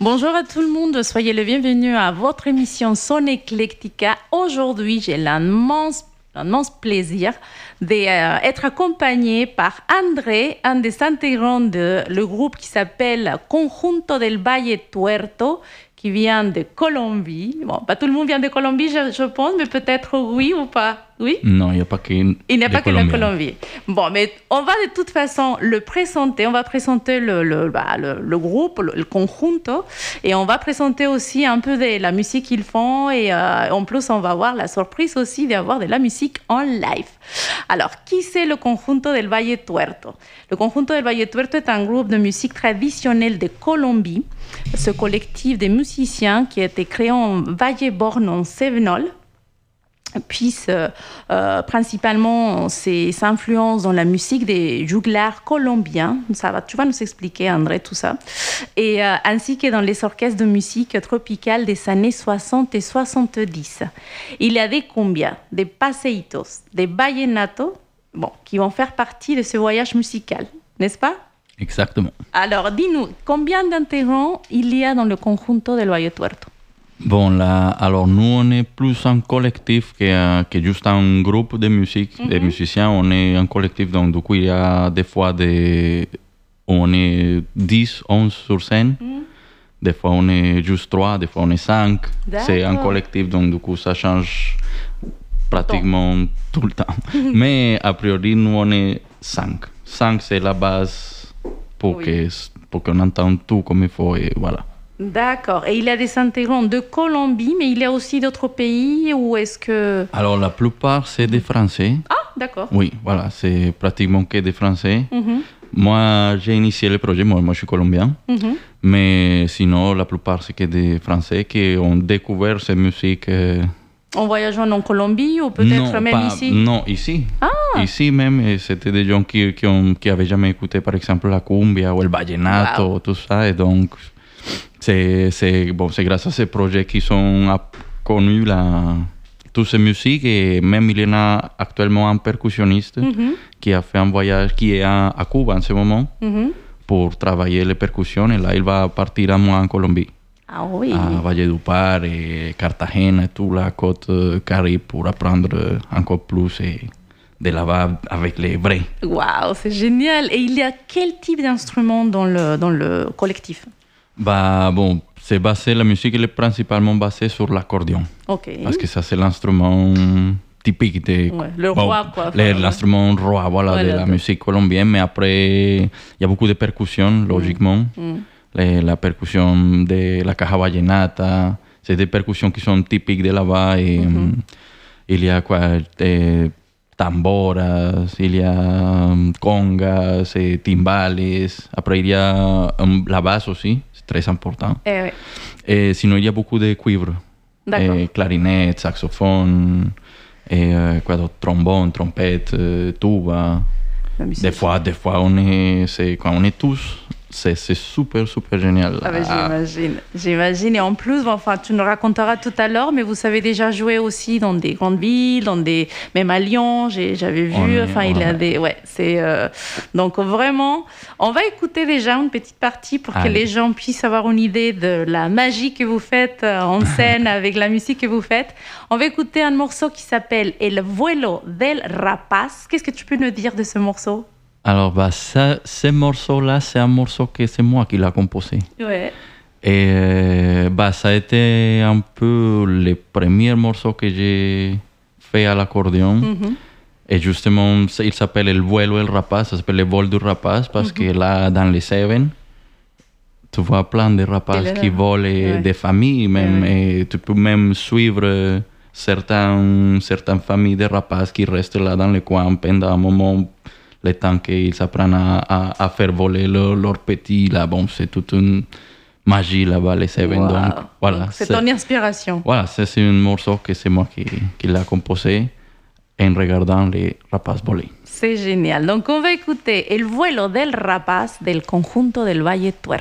Bonjour à tout le monde, soyez le bienvenu à votre émission Son Eclectica. Aujourd'hui, j'ai l'immense plaisir d'être accompagné par André, un des intégrants de le groupe qui s'appelle Conjunto del Valle Tuerto, qui vient de Colombie. Bon, pas tout le monde vient de Colombie, je pense, mais peut-être oui ou pas. Oui? Non, il n'y a pas que Il n'y a pas que la Colombie. Bon, mais on va de toute façon le présenter. On va présenter le groupe, le conjunto, et on va présenter aussi un peu de la musique qu'ils font. Et en plus, on va avoir la surprise aussi d'avoir de la musique en live. Alors, qui c'est le Conjunto del Valle Tuerto? Le Conjunto del Valle Tuerto est un groupe de musique traditionnelle de Colombie. Ce collectif de musiciens qui a été créé en Valleborn, en Cévenol, puisse principalement s'influence dans la musique des juglares colombiens. Tu vas nous expliquer, André, tout ça. Et ainsi que dans les orchestres de musique tropicale des années 60 et 70. Il y a des cumbias, des paseitos, des vallenatos, qui vont faire partie de ce voyage musical, n'est-ce pas? Exactement. Alors, dis-nous, combien d'intégrants il y a dans le Conjunto del Valle Tuerto? Bon, là, alors nous, on est plus un collectif que juste un groupe de musique, des musiciens. On est un collectif, donc du coup, il y a des fois on est 10, 11 sur scène. Des fois, on est juste 3, des fois, on est 5. D'accord. C'est un collectif, donc du coup, ça change pratiquement tout le temps. Mais a priori, nous, on est 5. 5, c'est la base pour qu'on entende tout comme il faut, et voilà. D'accord. Et il y a des intégrants de Colombie, mais il y a aussi d'autres pays, ou est-ce que... Alors, la plupart, c'est des Français. Ah, d'accord. Oui, voilà, c'est pratiquement que des Français. Moi, j'ai initié le projet, moi je suis colombien, mais sinon, la plupart, c'est que des Français qui ont découvert cette musique. En voyageant en Colombie, ou peut-être même ici? Non, ici. Ah. Ici même, et c'était des gens qui avaient jamais écouté, par exemple, la cumbia ou le vallenato, tout ça, et donc... C'est grâce à ces projets qu'ils ont connus toutes ces musiques, et même il y en a actuellement un percussionniste qui a fait un voyage, qui est à Cuba en ce moment pour travailler les percussions, et là il va partir un mois en Colombie. Ah oui. À Valledupar et Cartagena et toute la côte Caraïbe pour apprendre encore plus et de là-bas avec les vrais. Waouh, c'est génial. Et il y a quel type d'instrument dans le collectif? La musique est principalement basée sur l'accordéon. Ok. Parce que ça, c'est l'instrument typique le roi, quoi. L'instrument roi, de la musique colombienne. Mais après, il y a beaucoup de percussions, logiquement. La percussion de la caja vallenata, c'est des percussions qui sont typiques de là-bas. Et il y a tamboras, il y a congas, et timbales. Après, il y a la basse aussi. Très important. Et sinon, il y a beaucoup de cuivres. Clarinette, saxophone, trombone, trompette, tuba. Des fois, quand on est tous, c'est super, super génial. Ah ben, j'imagine. Et en plus, tu nous raconteras tout à l'heure, mais vous avez déjà joué aussi dans des grandes villes, même à Lyon, j'avais vu. Donc vraiment, on va écouter déjà une petite partie pour que les gens puissent avoir une idée de la magie que vous faites en scène avec la musique que vous faites. On va écouter un morceau qui s'appelle El Vuelo del Rapaz. Qu'est-ce que tu peux nous dire de ce morceau? Alors, ce morceau-là, c'est un morceau que c'est moi qui l'ai composé. Ouais. Et ça a été un peu le premier morceau que j'ai fait à l'accordéon. Et justement, il s'appelle El Vuelo del Rapaz, ça s'appelle le vol du rapaz, parce que là, dans les Seven, tu vois plein de rapaces qui volent des familles, même, et tu peux même suivre certaines familles de rapaces qui restent là dans le coin pendant un moment. Le temps qu'ils apprennent à faire voler leurs petits, là, c'est toute une magie là-bas, les Seven. Wow. Donc, voilà. C'est ton inspiration. Voilà, c'est un morceau que c'est moi qui l'ai composé en regardant les rapaces voler. C'est génial. Donc, on va écouter El Vuelo del Rapaz del Conjunto del Valle Tuerto.